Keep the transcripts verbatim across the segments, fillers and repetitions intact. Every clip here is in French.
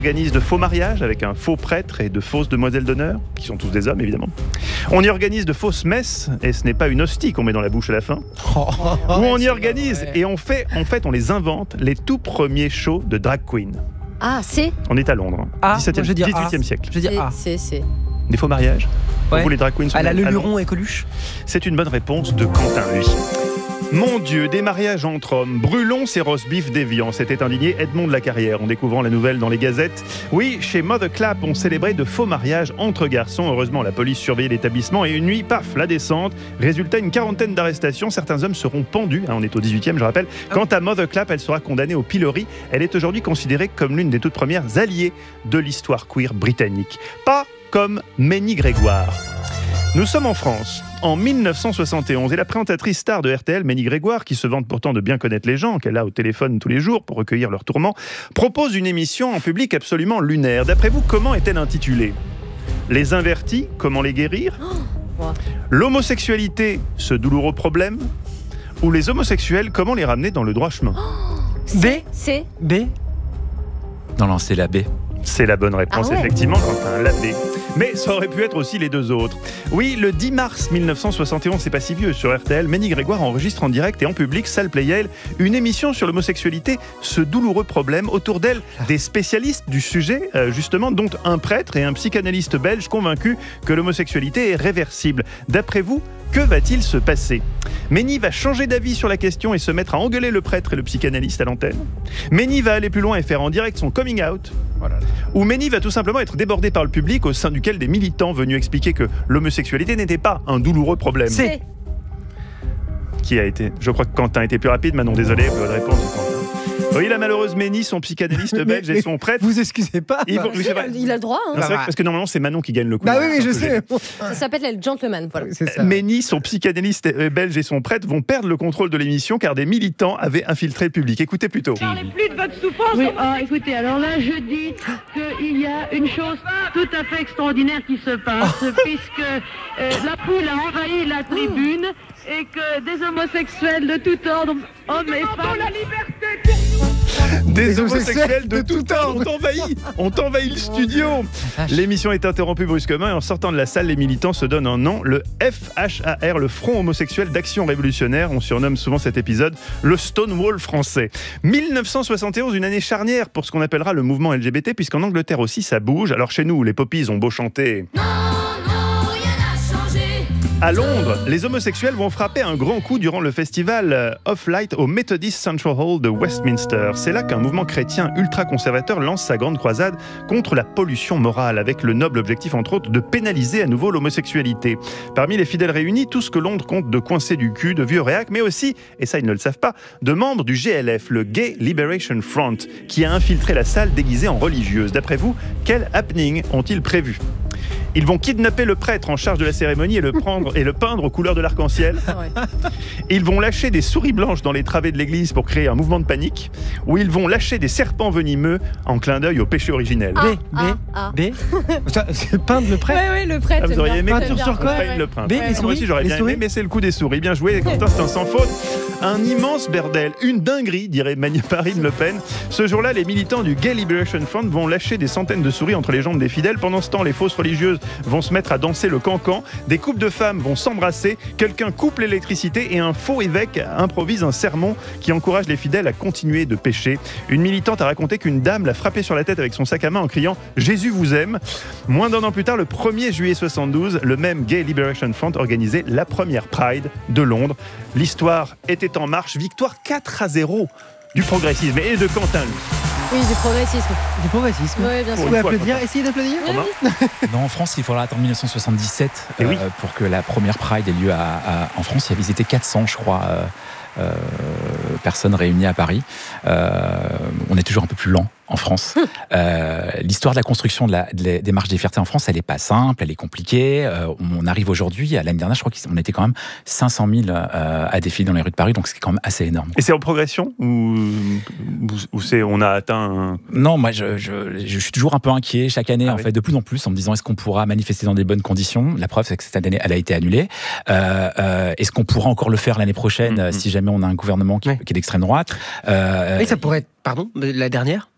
Organise de faux mariages avec un faux prêtre et de fausses demoiselles d'honneur, qui sont tous des hommes évidemment. On y organise de fausses messes, et ce n'est pas une hostie qu'on met dans la bouche à la fin. Oh, Où on y c'est organise, vrai. et on fait, en fait, on les invente, les tout premiers shows de drag queen. Ah, c'est On est à Londres, Ah, dix-septième, moi, je veux dire dix-huitième ah. siècle. Je veux dire, ah. C'est, c'est. Des faux mariages. Pour Ouais. vous, les drag queens sont À la à Le Londres. Luron et Coluche. C'est une bonne réponse de Quentin, lui. Mon Dieu, des mariages entre hommes, brûlons ces roast-beef déviants, s'était indigné Edmond de la Carrière en découvrant la nouvelle dans les gazettes. Oui, chez Mother Clap, on célébrait de faux mariages entre garçons. Heureusement, la police surveillait l'établissement et une nuit, paf, la descente. Résultat, une quarantaine d'arrestations. Certains hommes seront pendus, hein, on est au dix-huitième, je rappelle. Quant à Mother Clap, elle sera condamnée au pilori. Elle est aujourd'hui considérée comme l'une des toutes premières alliées de l'histoire queer britannique. Pas comme Ménie Grégoire. Nous sommes en France, en mille neuf cent soixante et onze, et la présentatrice star de R T L, Ménie Grégoire, qui se vante pourtant de bien connaître les gens, qu'elle a au téléphone tous les jours pour recueillir leurs tourments, propose une émission en public absolument lunaire. D'après vous, comment est-elle intitulée ? Les invertis, comment les guérir ? Oh, ouais. L'homosexualité, ce douloureux problème ? Ou les homosexuels, comment les ramener dans le droit chemin ? B. C'est. B. Non, non, c'est la B. C'est la bonne réponse, Ah ouais. effectivement, Quentin, la B. Mais ça aurait pu être aussi les deux autres. Oui, le dix mars mille neuf cent soixante et onze, c'est pas si vieux, sur R T L, Ménie Grégoire enregistre en direct et en public, salle Play Yale, une émission sur l'homosexualité, ce douloureux problème. Autour d'elle, des spécialistes du sujet, euh, justement, dont un prêtre et un psychanalyste belge convaincus que l'homosexualité est réversible. D'après vous, que va-t-il se passer ? Ménie va changer d'avis sur la question et se mettre à engueuler le prêtre et le psychanalyste à l'antenne. Ménie va aller plus loin et faire en direct son coming out. Voilà. Ou Ménie va tout simplement être débordée par le public au sein duquel des militants venus expliquer que l'homosexualité n'était pas un douloureux problème. C'est. Qui a été ? Je crois que Quentin était plus rapide. Manon, désolé, bonne réponse de Quentin. Oui, la malheureuse Ménie, son psychanalyste Mais- belge mais- et son prêtre. Vous excusez pas. Ils vont- oui, c'est Il a, vrai. il a le droit. Hein. Non, c'est vrai que- parce que normalement c'est Manon qui gagne le coup. Bah oui, oui, C'est je un peu gênant. sais. Ça s'appelle le gentleman. Voilà. C'est ça. Ménie, son psychanalyste euh, belge et son prêtre vont perdre le contrôle de l'émission car des militants avaient infiltré le public. Écoutez plutôt. Parlez plus de votre souffrance. Oui, ah, écoutez, alors là, je dis qu'il y a une chose tout à fait extraordinaire qui se passe, puisque euh, la poule a envahi la tribune et que des homosexuels de tout ordre, hommes et femmes... la liberté pour nous. Des Des homosexuels de tout ordre ont envahi, ont envahi le studio. L'émission est interrompue brusquement et en sortant de la salle, les militants se donnent un nom, le F H A R, le Front homosexuel d'action révolutionnaire. On surnomme souvent cet épisode le Stonewall français. mille neuf cent soixante et onze, une année charnière pour ce qu'on appellera le mouvement L G B T, puisqu'en Angleterre aussi ça bouge. Alors chez nous, les poppies ont beau chanter. À Londres, les homosexuels vont frapper un grand coup durant le festival Off Light au Methodist Central Hall de Westminster. C'est là qu'un mouvement chrétien ultra-conservateur lance sa grande croisade contre la pollution morale, avec le noble objectif, entre autres, de pénaliser à nouveau l'homosexualité. Parmi les fidèles réunis, tout ce que Londres compte de coincés du cul, de vieux réacs, mais aussi, et ça ils ne le savent pas, de membres du G L F, le Gay Liberation Front, qui a infiltré la salle déguisée en religieuse. D'après vous, quel happening ont-ils prévu ? Ils vont kidnapper le prêtre en charge de la cérémonie et le prendre et le peindre aux couleurs de l'arc-en-ciel. Ah ouais. Ils vont lâcher des souris blanches dans les travées de l'église pour créer un mouvement de panique. Ou ils vont lâcher des serpents venimeux en clin d'œil au péché originel. Ah, B. B. ah, ah. B. Ça, c'est peindre le prêtre. Ouais, ouais, le prêtre. Ah, vous j'aime auriez bien. aimé J'aime Peinture bien. sur quoi On Ouais, faille ouais. le prince. B, les Moi souris, aussi j'aurais les bien aimé, souris. mais c'est le coup des souris. Bien joué, Quentin, c'est un sans faute. Un immense bordel, une dinguerie, dirait Marine Le Pen. Ce jour-là, les militants du Gay Liberation Front vont lâcher des centaines de souris entre les jambes des fidèles. Pendant ce temps, les fausses religieuses vont se mettre à danser le cancan. Des couples de femmes vont s'embrasser. Quelqu'un coupe l'électricité et un faux évêque improvise un sermon qui encourage les fidèles à continuer de pécher. Une militante a raconté qu'une dame l'a frappé sur la tête avec son sac à main en criant « Jésus vous aime ». Moins d'un an plus tard, le premier juillet soixante-douze, le même Gay Liberation Front organisait la première Pride de Londres. L'histoire était en marche. Victoire quatre à zéro du progressisme et de Quentin. lui. Oui, du progressisme. Du progressisme. Oui, bien Pour sûr. Vous une pouvez fois, applaudir, essayez d'applaudir. Romain. Non, en France, il faudra attendre mille neuf cent soixante-dix-sept Eh oui. euh, pour que la première Pride ait lieu à, à- en France. Il y avait été quatre cents, je crois, euh, euh, personnes réunies à Paris. Euh, on est toujours un peu plus lent en France. Euh, l'histoire de la construction de la, de la- des marches des fiertés en France, elle n'est pas simple, elle est compliquée. Euh, on arrive aujourd'hui, à l'année dernière, je crois qu'on était quand même cinq cent mille euh, à défiler dans les rues de Paris, donc c'est quand même assez énorme. Et c'est en progression ou, ou, ou c'est on a atteint un... Non, moi, je, je, je suis toujours un peu inquiet chaque année, Ah en oui. fait, de plus en plus, en me disant est-ce qu'on pourra manifester dans des bonnes conditions. La preuve, c'est que cette année, elle a été annulée. Euh, euh, est-ce qu'on pourra encore le faire l'année prochaine Mm-hmm. si jamais on a un gouvernement qui, Ouais. qui est d'extrême droite euh, Et ça pourrait être, pardon, la dernière.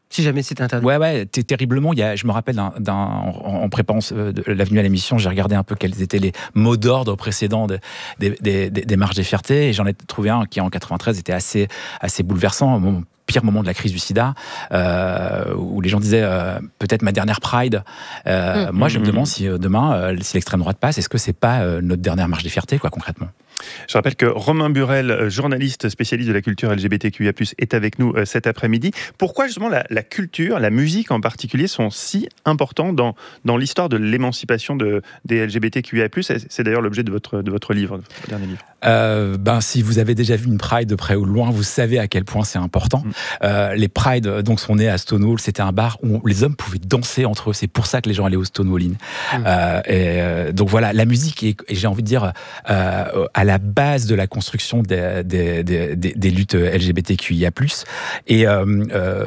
Si jamais c'est interdit. Ouais, ouais, t- terriblement. Il y a, je me rappelle, d'un, d'un, en, en préparant euh, de, l'avenue à l'émission, j'ai regardé un peu quels étaient les mots d'ordre précédents de, des, des, des, des marches des fiertés, et j'en ai trouvé un qui, en quatre-vingt-treize, était assez, assez bouleversant. Mon pire moment de la crise du sida, euh, où les gens disaient euh, peut-être ma dernière Pride. Euh, mmh. Moi, je me demande si euh, demain, euh, si l'extrême droite passe, est-ce que c'est pas euh, notre dernière marche des fiertés, quoi, concrètement? Je rappelle que Romain Burel, journaliste spécialiste de la culture L G B T Q I A plus, est avec nous cet après-midi. Pourquoi justement la, la culture, la musique en particulier, sont si importants dans, dans l'histoire de l'émancipation de, des L G B T Q I A plus? C'est, c'est d'ailleurs l'objet de votre, de votre livre, de votre dernier livre. Euh, ben, si vous avez déjà vu une Pride de près ou de loin, vous savez à quel point c'est important. Mmh. Euh, les Prides donc, sont nés à Stonewall. C'était un bar où les hommes pouvaient danser entre eux. C'est pour ça que les gens allaient au Stonewall Inn. Mmh. Euh, et, euh, donc voilà, la musique est, et j'ai envie de dire, euh, à la base de la construction des, des, des, des, des luttes L G B T Q I A plus. Et euh, euh,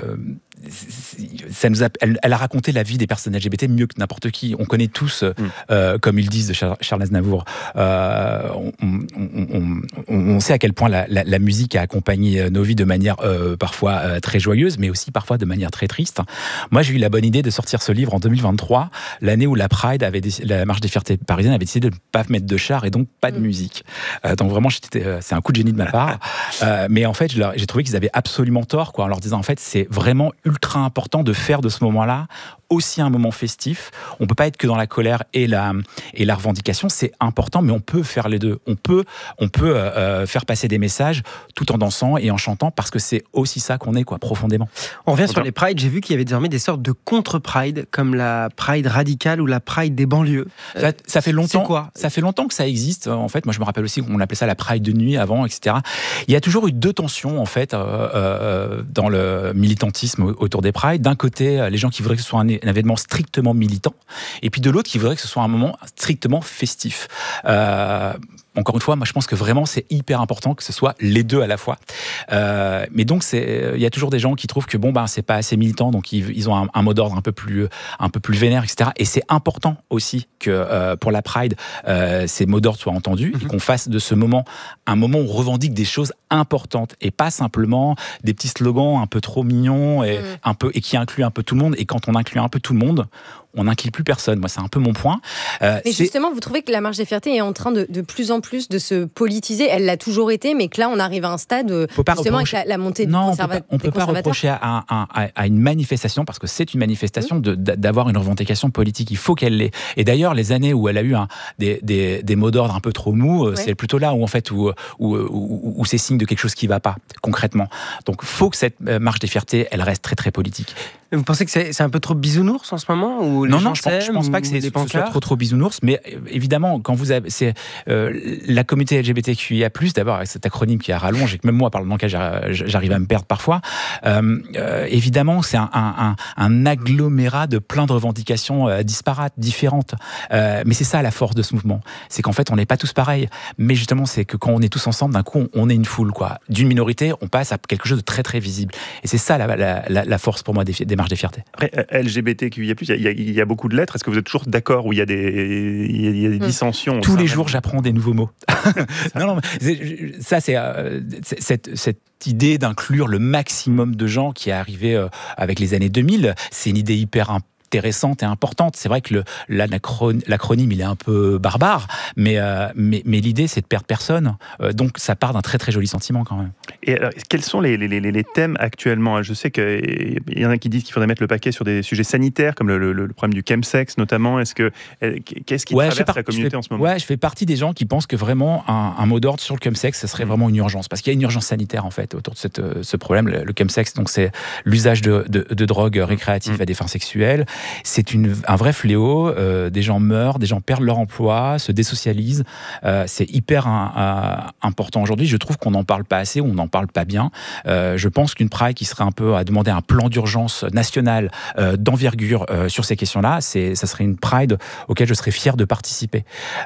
ça nous a, elle, elle a raconté la vie des personnes L G B T mieux que n'importe qui. On connaît tous, mm. euh, comme ils disent de Charles Aznavour, euh, on, on, on, on, on sait à quel point la, la, la musique a accompagné nos vies de manière euh, parfois euh, très joyeuse, mais aussi parfois de manière très triste. Moi, j'ai eu la bonne idée de sortir ce livre en deux mille vingt-trois, l'année où la Pride, avait déc- la marche des fiertés parisiennes, avait décidé de ne pas mettre de char et donc pas de mm. musique. Euh, donc vraiment, j'étais, euh, c'est un coup de génie de ma part. Euh, mais en fait, je leur, j'ai trouvé qu'ils avaient absolument tort, quoi, en leur disant en fait, c'est vraiment ultra important de faire de ce moment-là aussi un moment festif. On peut pas être que dans la colère et la et la revendication. C'est important, mais on peut faire les deux. On peut on peut euh, faire passer des messages tout en dansant et en chantant, parce que c'est aussi ça qu'on est, quoi, profondément. On revient sur les prides. J'ai vu qu'il y avait désormais des sortes de contre-pride, comme la Pride radicale ou la Pride des banlieues. Ça, ça fait longtemps. C'est quoi ? Ça fait longtemps que ça existe. En fait, moi, je me rappelle aussi qu'on appelait ça la Pride de nuit avant, et cetera. Il y a toujours eu deux tensions, en fait, euh, euh, dans le militantisme autour des prides. D'un côté, les gens qui voudraient que ce soit un, un événement strictement militant, et puis de l'autre, qui voudraient que ce soit un moment strictement festif. Euh, Encore une fois, moi je pense que vraiment c'est hyper important que ce soit les deux à la fois. Euh, mais donc c'est, il y a toujours des gens qui trouvent que bon ben c'est pas assez militant, donc ils, ils ont un, un mot d'ordre un peu plus, un peu plus vénère, et cetera. Et c'est important aussi que euh, pour la Pride, euh, ces mots d'ordre soient entendus, mm-hmm. et qu'on fasse de ce moment un moment où on revendique des choses importantes et pas simplement des petits slogans un peu trop mignons et mm. un peu et qui incluent un peu tout le monde. Et quand on inclut un peu tout le monde, on n'inclut plus personne. Moi, c'est un peu mon point. Euh, mais c'est... justement, vous trouvez que la marche des fiertés est en train de, de plus en plus de se politiser? Elle l'a toujours été, mais que là, on arrive à un stade, justement, reprocher... avec la, la montée du conservateur. On ne peut pas reprocher à, à, à, à une manifestation, parce que c'est une manifestation, mmh. de, d'avoir une revendication politique. Il faut qu'elle l'ait. Et d'ailleurs, les années où elle a eu un, des, des, des mots d'ordre un peu trop mous, ouais. c'est plutôt là où, en fait, où, où, où, où c'est signe de quelque chose qui ne va pas, concrètement. Donc, il faut que cette marche des fiertés, elle reste très, très politique. Mais vous pensez que c'est, c'est un peu trop bisounours en ce moment, ou non, non, je pense, je pense pas que c'est, ce soit trop, trop bisounours, mais évidemment, quand vous avez, c'est euh, la communauté L G B T Q I A plus, d'abord avec cet acronyme qui a rallonge et que même moi, par le langage, j'arrive à me perdre parfois. Euh, euh, évidemment, c'est un, un, un agglomérat de plein de revendications euh, disparates, différentes. Euh, mais c'est ça la force de ce mouvement, c'est qu'en fait, on n'est pas tous pareils. Mais justement, c'est que quand on est tous ensemble, d'un coup, on, on est une foule, quoi. D'une minorité, on passe à quelque chose de très, très visible. Et c'est ça la, la, la, la force pour moi des, des marches des fiertés. Après, L G B T Q I A plus, il y, y, y a beaucoup de lettres. Est-ce que vous êtes toujours d'accord où il y a des, il y a, y a des dissensions? Tous les jours, j'apprends des nouveaux mots. non, non, c'est, ça, c'est, euh, c'est cette, cette idée d'inclure le maximum de gens qui est arrivée euh, avec les années deux mille. C'est une idée hyper importante, intéressante et importante. C'est vrai que le, l'acronyme, il est un peu barbare, mais, euh, mais, mais l'idée, c'est de perdre personne. Euh, donc, ça part d'un très, très joli sentiment, quand même. Et alors, quels sont les, les, les, les thèmes actuellement? Je sais qu'il y en a qui disent qu'il faudrait mettre le paquet sur des sujets sanitaires, comme le, le, le problème du chemsex, notamment. Est-ce que, qu'est-ce qui ouais, traverse par, la communauté fais, en ce moment? Ouais, je fais partie des gens qui pensent que vraiment, un, un mot d'ordre sur le chemsex, ce serait mmh. vraiment une urgence. Parce qu'il y a une urgence sanitaire, en fait, autour de cette, ce problème. Le, le chemsex, donc, c'est l'usage de, de, de drogues récréatives mmh. à des fins sexuelles. C'est une, un vrai fléau. Euh, des gens meurent, des gens perdent leur emploi, se désocialisent. Euh, c'est hyper un, un, important aujourd'hui. Je trouve qu'on n'en parle pas assez, on n'en parle pas bien. Euh, je pense qu'une Pride qui serait un peu à demander un plan d'urgence national euh, d'envergure euh, sur ces questions-là, c'est, ça serait une Pride auquel je serais fier de participer.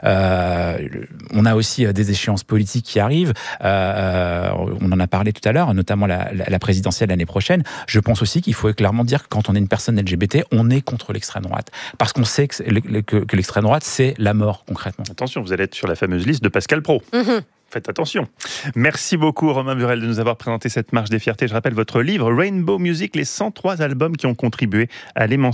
Euh, on a aussi des échéances politiques qui arrivent. Euh, on en a parlé tout à l'heure, notamment la, la, la présidentielle l'année prochaine. Je pense aussi qu'il faut clairement dire que quand on est une personne L G B T, on est contre l'extrême droite. Parce qu'on sait que, que, que l'extrême droite, c'est la mort, concrètement. Attention, vous allez être sur la fameuse liste de Pascal Praud. Mmh. Faites attention. Merci beaucoup Romain Burel de nous avoir présenté cette marche des fiertés. Je rappelle votre livre Rainbow Music, les cent trois albums qui ont contribué à l'émancipation